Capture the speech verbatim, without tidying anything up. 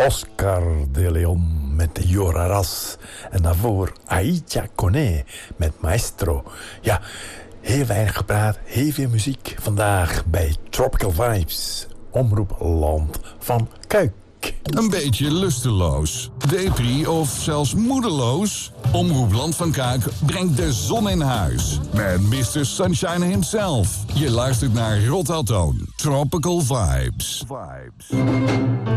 Oscar de Leon met Yoraras. En daarvoor Aïcha Koné met Maestro. Ja, heel weinig gepraat, heel veel muziek vandaag bij Tropical Vibes. Omroep Land van Kuik. Een beetje lusteloos, depri of zelfs moedeloos? Omroep Land van Kuik brengt de zon in huis. Met mister Sunshine himself. Je luistert naar Rotterdam. Tropical Vibes. Vibes.